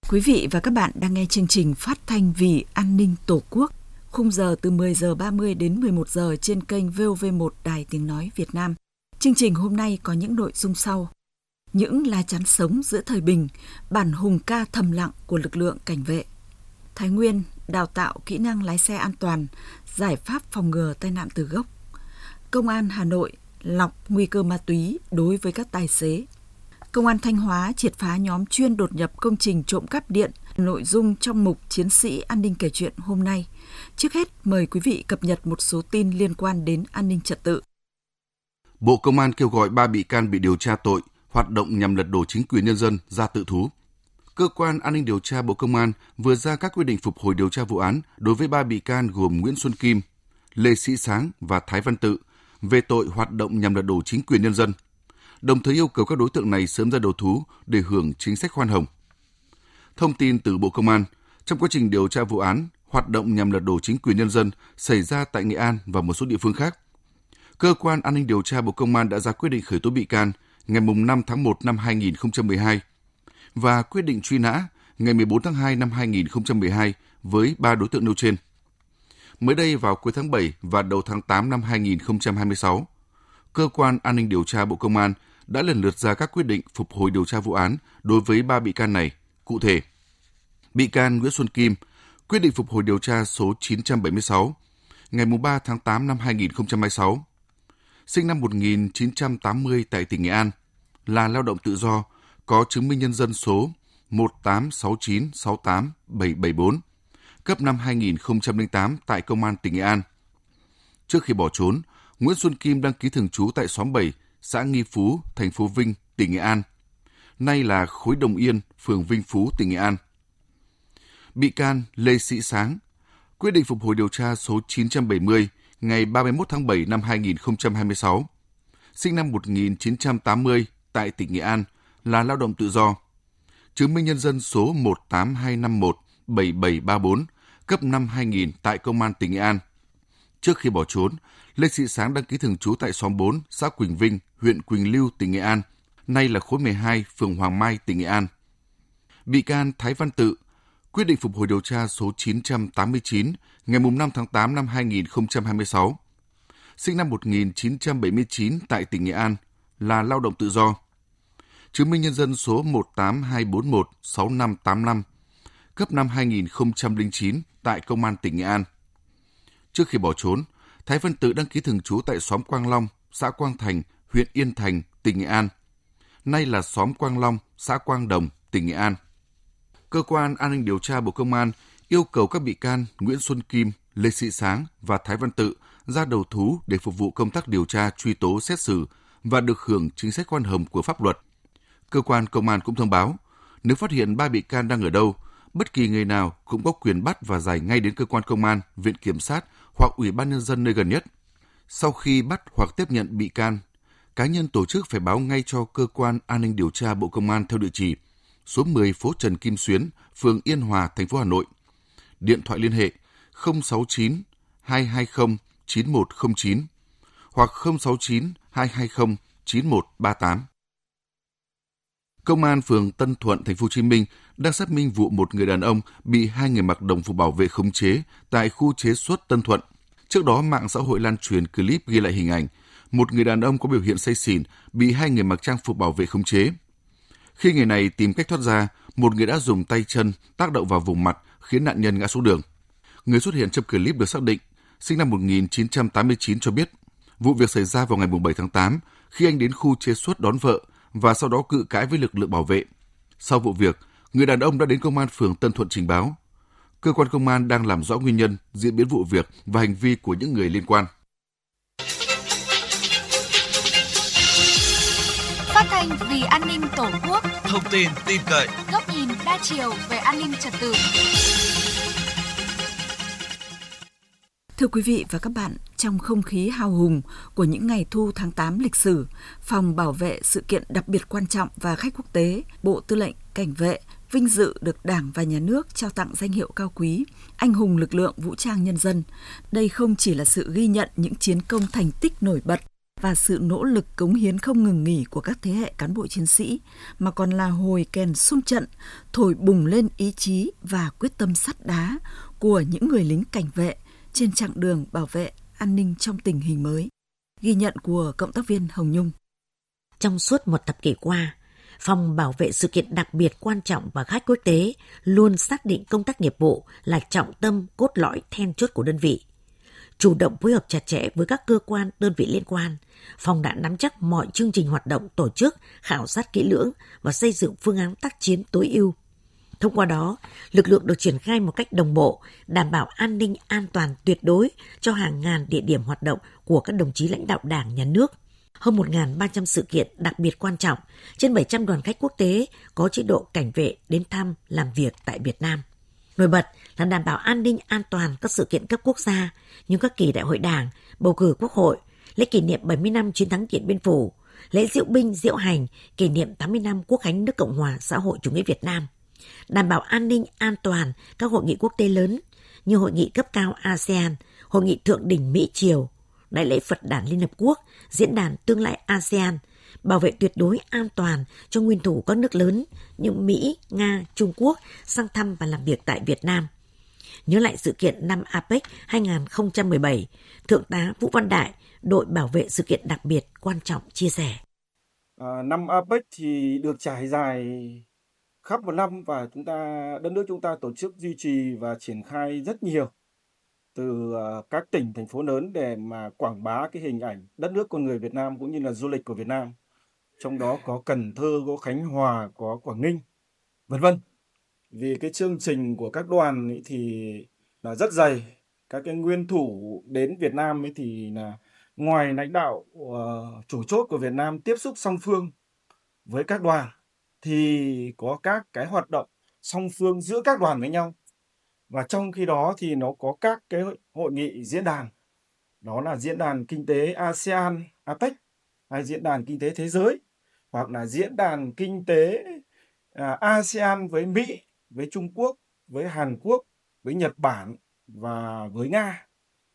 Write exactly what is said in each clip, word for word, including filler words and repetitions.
Quý vị và các bạn đang nghe chương trình Phát thanh vì an ninh Tổ quốc, khung giờ từ mười giờ ba mươi đến mười một giờ trên kênh vê o vê một Đài Tiếng Nói Việt Nam. Chương trình hôm nay có những nội dung sau. Những lá chắn sống giữa thời bình, bản hùng ca thầm lặng của lực lượng cảnh vệ. Thái Nguyên đào tạo kỹ năng lái xe an toàn, giải pháp phòng ngừa tai nạn từ gốc. Công an Hà Nội lọc nguy cơ ma túy đối với các tài xế. Công an Thanh Hóa triệt phá nhóm chuyên đột nhập công trình trộm cắp điện, nội dung trong mục Chiến sĩ an ninh kể chuyện hôm nay. Trước hết, mời quý vị cập nhật một số tin liên quan đến an ninh trật tự. Bộ Công an kêu gọi ba bị can bị điều tra tội hoạt động nhằm lật đổ chính quyền nhân dân ra tự thú. Cơ quan An ninh điều tra Bộ Công an vừa ra các quyết định phục hồi điều tra vụ án đối với ba bị can gồm Nguyễn Xuân Kim, Lê Sĩ Sáng và Thái Văn Tự về tội hoạt động nhằm lật đổ chính quyền nhân dân, đồng thời yêu cầu các đối tượng này sớm ra đầu thú để hưởng chính sách khoan hồng. Thông tin từ Bộ Công an, trong quá trình điều tra vụ án hoạt động nhằm lật đổ chính quyền nhân dân xảy ra tại Nghệ An và một số địa phương khác, Cơ quan An ninh điều tra Bộ Công an đã ra quyết định khởi tố bị can ngày năm tháng một năm hai nghìn không trăm mười hai và quyết định truy nã ngày mười bốn tháng hai năm hai nghìn không trăm mười hai với ba đối tượng nêu trên. Mới đây vào cuối tháng bảy và đầu tháng tám năm hai nghìn không trăm hai mươi sáu, Cơ quan An ninh điều tra Bộ Công an đã lần lượt ra các quyết định phục hồi điều tra vụ án đối với ba bị can này. Cụ thể, bị can Nguyễn Xuân Kim, quyết định phục hồi điều tra số chín trăm bảy mươi sáu, ngày ba tháng tám năm hai nghìn không trăm hai mươi sáu, sinh năm một nghìn chín trăm tám mươi tại tỉnh Nghệ An, là lao động tự do, có chứng minh nhân dân số một tám sáu chín sáu tám bảy bảy bốn, cấp năm hai nghìn không trăm lẻ tám tại Công an tỉnh Nghệ An. Trước khi bỏ trốn, Nguyễn Xuân Kim đăng ký thường trú tại xóm bảy, xã Nghi Phú, thành phố Vinh, tỉnh Nghệ An. Nay là khối Đồng Yên, phường Vinh Phú, tỉnh Nghệ An. Bị can Lê Sĩ Sáng, quyết định phục hồi điều tra số chín trăm bảy mươi, ngày ba mươi mốt tháng bảy năm hai nghìn không trăm hai mươi sáu, sinh năm một nghìn chín trăm tám mươi tại tỉnh Nghệ An, là lao động tự do, chứng minh nhân dân số một tám hai năm một bảy bảy ba bốn, cấp năm hai nghìn tại Công an tỉnh Nghệ An. Trước khi bỏ trốn, Lê Sĩ Sáng đăng ký thường trú tại xóm bốn, xã Quỳnh Vinh, huyện Quỳnh Lưu, tỉnh Nghệ An, nay là khối mười hai, phường Hoàng Mai, tỉnh Nghệ An. Bị can Thái Văn Tự, quyết định phục hồi điều tra số chín trăm tám mươi chín, ngày năm tháng tám năm hai nghìn không trăm hai mươi sáu, sinh năm một nghìn chín trăm bảy mươi chín tại tỉnh Nghệ An, là lao động tự do, chứng minh nhân dân số một tám hai bốn một sáu năm tám năm, cấp năm hai nghìn không trăm lẻ chín tại Công an tỉnh Nghệ An. Trước khi bỏ trốn, Thái Văn Tự đăng ký thường trú tại xóm Quang Long, xã Quang Thành, huyện Yên Thành, tỉnh Nghệ An, nay là xóm Quang Long, xã Quang Đồng, tỉnh Nghệ An. Cơ quan An ninh điều tra Bộ Công an yêu cầu các bị can Nguyễn Xuân Kim, Lê Sĩ Sáng và Thái Văn Tự ra đầu thú để phục vụ công tác điều tra, truy tố, xét xử và được hưởng chính sách khoan hồng của pháp luật. Cơ quan công an cũng thông báo, nếu phát hiện ba bị can đang ở đâu, bất kỳ người nào cũng có quyền bắt và giải ngay đến cơ quan công an, viện kiểm sát hoặc ủy ban nhân dân nơi gần nhất. Sau khi bắt hoặc tiếp nhận bị can, cá nhân tổ chức phải báo ngay cho Cơ quan An ninh điều tra Bộ Công an theo địa chỉ số mười phố Trần Kim Xuyến, phường Yên Hòa, thành phố Hà Nội. Điện thoại liên hệ không sáu chín hai hai không chín một không chín hoặc không sáu chín hai hai không chín một ba tám. Công an phường Tân Thuận, thành phố Hồ Chí Minh đang xác minh vụ một người đàn ông bị hai người mặc đồng phục bảo vệ khống chế tại khu chế xuất Tân Thuận. Trước đó, mạng xã hội lan truyền clip ghi lại hình ảnh một người đàn ông có biểu hiện say xỉn bị hai người mặc trang phục bảo vệ khống chế. Khi người này tìm cách thoát ra, một người đã dùng tay chân tác động vào vùng mặt khiến nạn nhân ngã xuống đường. Người xuất hiện trong clip được xác định sinh năm một nghìn chín trăm tám mươi chín cho biết, vụ việc xảy ra vào ngày bảy tháng tám khi anh đến khu chế xuất đón vợ và sau đó cự cãi với lực lượng bảo vệ. Sau vụ việc, người đàn ông đã đến công an phường Tân Thuận trình báo. Cơ quan công an đang làm rõ nguyên nhân, diễn biến vụ việc và hành vi của những người liên quan. Phát thanh vì an ninh Tổ quốc, thông tin tin cậy, góc nhìn đa chiều về an ninh trật tự. Thưa quý vị và các bạn, trong không khí hào hùng của những ngày thu tháng tám lịch sử, Phòng Bảo vệ sự kiện đặc biệt quan trọng và khách quốc tế, Bộ Tư lệnh Cảnh vệ vinh dự được Đảng và Nhà nước trao tặng danh hiệu cao quý, Anh hùng lực lượng vũ trang nhân dân. Đây không chỉ là sự ghi nhận những chiến công thành tích nổi bật và sự nỗ lực cống hiến không ngừng nghỉ của các thế hệ cán bộ chiến sĩ, mà còn là hồi kèn xung trận, thổi bùng lên ý chí và quyết tâm sắt đá của những người lính cảnh vệ trên chặng đường bảo vệ an ninh trong tình hình mới. Ghi nhận của cộng tác viên Hồng Nhung. Trong suốt một thập kỷ qua, Phòng Bảo vệ sự kiện đặc biệt quan trọng và khách quốc tế luôn xác định công tác nghiệp vụ là trọng tâm cốt lõi then chốt của đơn vị. Chủ động phối hợp chặt chẽ với các cơ quan, đơn vị liên quan, Phòng đã nắm chắc mọi chương trình hoạt động tổ chức, khảo sát kỹ lưỡng và xây dựng phương án tác chiến tối ưu. Thông qua đó, lực lượng được triển khai một cách đồng bộ, đảm bảo an ninh an toàn tuyệt đối cho hàng ngàn địa điểm hoạt động của các đồng chí lãnh đạo Đảng, Nhà nước. Hơn một nghìn ba trăm sự kiện đặc biệt quan trọng, trên bảy trăm đoàn khách quốc tế có chế độ cảnh vệ đến thăm, làm việc tại Việt Nam. Nổi bật là đảm bảo an ninh an toàn các sự kiện cấp quốc gia như các kỳ đại hội Đảng, bầu cử Quốc hội, lễ kỷ niệm bảy mươi năm chiến thắng Điện Biên Phủ, lễ diễu binh diễu hành kỷ niệm tám mươi năm Quốc khánh nước Cộng hòa xã hội chủ nghĩa Việt Nam. Đảm bảo an ninh an toàn các hội nghị quốc tế lớn như hội nghị cấp cao a sê an, hội nghị thượng đỉnh Mỹ Triều, đại lễ Phật đản Liên Hợp Quốc, diễn đàn tương lai a sê an, bảo vệ tuyệt đối an toàn cho nguyên thủ các nước lớn như Mỹ, Nga, Trung Quốc sang thăm và làm việc tại Việt Nam. Nhớ lại sự kiện năm a pếch hai không một bảy, Thượng tá Vũ Văn Đại, đội bảo vệ sự kiện đặc biệt quan trọng chia sẻ. À, năm a pếch thì được trải dài khắp một năm và chúng ta đất nước chúng ta tổ chức duy trì và triển khai rất nhiều từ uh, các tỉnh, thành phố lớn để mà quảng bá cái hình ảnh đất nước con người Việt Nam cũng như là du lịch của Việt Nam. Trong đó có Cần Thơ, có Khánh Hòa, có Quảng Ninh, vân vân. Vì cái chương trình của các đoàn ấy thì là rất dày. Các cái nguyên thủ đến Việt Nam ấy thì là ngoài lãnh đạo uh, chủ chốt của Việt Nam tiếp xúc song phương với các đoàn thì có các cái hoạt động song phương giữa các đoàn với nhau. Và trong khi đó thì nó có các cái hội nghị diễn đàn. Đó là diễn đàn kinh tế a sê an, a pếch, hay diễn đàn kinh tế thế giới, hoặc là diễn đàn kinh tế à, a sê an với Mỹ, với Trung Quốc, với Hàn Quốc, với Nhật Bản và với Nga.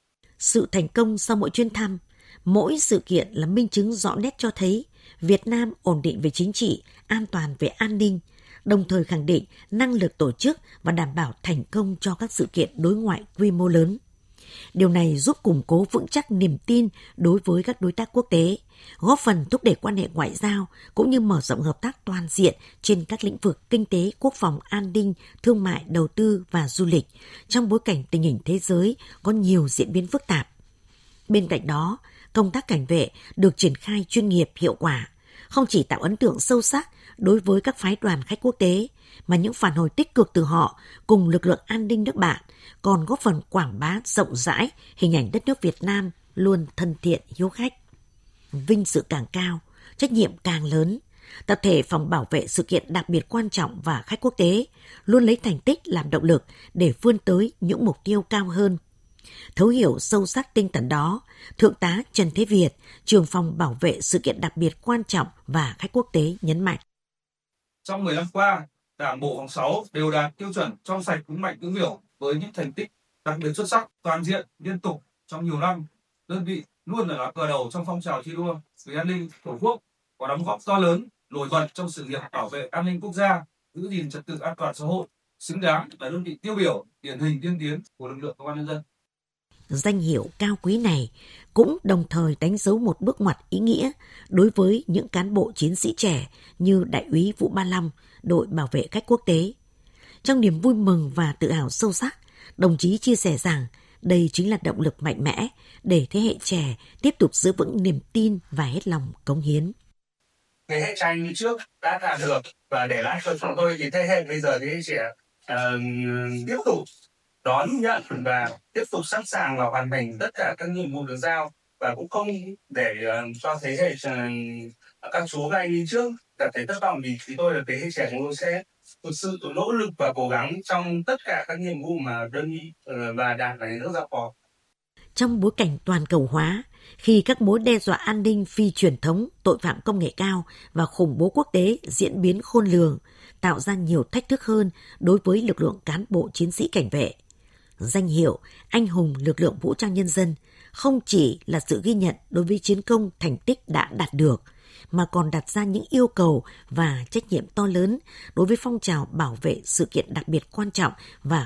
Sự thành công sau mỗi chuyến thăm, mỗi sự kiện là minh chứng rõ nét cho thấy Việt Nam ổn định về chính trị, an toàn về an ninh, đồng thời khẳng định năng lực tổ chức và đảm bảo thành công cho các sự kiện đối ngoại quy mô lớn. Điều này giúp củng cố vững chắc niềm tin đối với các đối tác quốc tế, góp phần thúc đẩy quan hệ ngoại giao cũng như mở rộng hợp tác toàn diện trên các lĩnh vực kinh tế, quốc phòng, an ninh, thương mại, đầu tư và du lịch trong bối cảnh tình hình thế giới có nhiều diễn biến phức tạp. Bên cạnh đó, công tác cảnh vệ được triển khai chuyên nghiệp, hiệu quả, không chỉ tạo ấn tượng sâu sắc đối với các phái đoàn khách quốc tế, mà những phản hồi tích cực từ họ cùng lực lượng an ninh nước bạn còn góp phần quảng bá rộng rãi hình ảnh đất nước Việt Nam luôn thân thiện, hiếu khách. Vinh dự càng cao, trách nhiệm càng lớn, tập thể Phòng Bảo vệ sự kiện đặc biệt quan trọng và khách quốc tế luôn lấy thành tích làm động lực để vươn tới những mục tiêu cao hơn. Thấu hiểu sâu sắc tinh thần đó, Thượng tá Trần Thế Việt, trưởng Phòng Bảo vệ sự kiện đặc biệt quan trọng và khách quốc tế nhấn mạnh. Trong mười năm qua, Đảng bộ phòng sáu đều đạt tiêu chuẩn trong sạch vững mạnh vững vàng với những thành tích đặc biệt xuất sắc, toàn diện, liên tục trong nhiều năm. Đơn vị luôn là lá cờ đầu trong phong trào thi đua vì an ninh Tổ quốc, có đóng góp to lớn, nổi bật trong sự nghiệp bảo vệ an ninh quốc gia, giữ gìn trật tự an toàn xã hội, xứng đáng là đơn vị tiêu biểu, điển hình tiên tiến của lực lượng công an nhân dân. Danh hiệu cao quý này cũng đồng thời đánh dấu một bước ngoặt ý nghĩa đối với những cán bộ chiến sĩ trẻ như Đại úy Vũ Ba Long, đội bảo vệ khách quốc tế. Trong niềm vui mừng và tự hào sâu sắc, đồng chí chia sẻ rằng đây chính là động lực mạnh mẽ để thế hệ trẻ tiếp tục giữ vững niềm tin và hết lòng cống hiến. Thế hệ trai như trước đã đạt được và để lại cho chúng tôi thì thế hệ bây giờ thế hệ trẻ uh, tiếp tục đón nhận và tiếp tục sẵn sàng và hoàn thành tất cả các nhiệm vụ được giao, và cũng không để uh, cho thế hệ uh, các chú các anh đi trước cảm thấy thất vọng, vì chúng tôi là thế hệ trẻ chúng tôi sẽ thực sự nỗ lực và cố gắng trong tất cả các nhiệm vụ mà đơn vị uh, và đảng và nhà nước giao phó. Trong bối cảnh toàn cầu hóa, khi các mối đe dọa an ninh phi truyền thống, tội phạm công nghệ cao và khủng bố quốc tế diễn biến khôn lường, tạo ra nhiều thách thức hơn đối với lực lượng cán bộ chiến sĩ cảnh vệ. Danh hiệu Anh hùng lực lượng vũ trang nhân dân không chỉ là sự ghi nhận đối với chiến công thành tích đã đạt được, mà còn đặt ra những yêu cầu và trách nhiệm to lớn đối với phong trào bảo vệ sự kiện đặc biệt quan trọng và